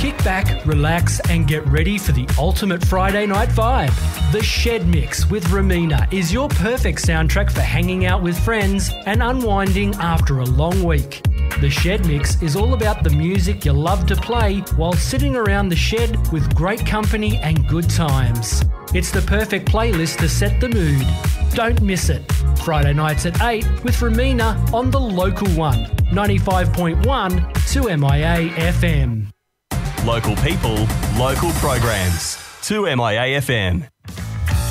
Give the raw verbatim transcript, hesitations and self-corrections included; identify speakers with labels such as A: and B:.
A: Kick back, relax and get ready for the ultimate Friday night vibe. The Shed Mix with Ramina is your perfect soundtrack for hanging out with friends and unwinding after a long week. The Shed Mix is all about the music you love to play while sitting around the shed with great company and good times. It's the perfect playlist to set the mood. Don't miss it. Friday nights at eight with Ramina on the local one, ninety-five point one two M I A F M.
B: Local people, local programs. two M I A F M.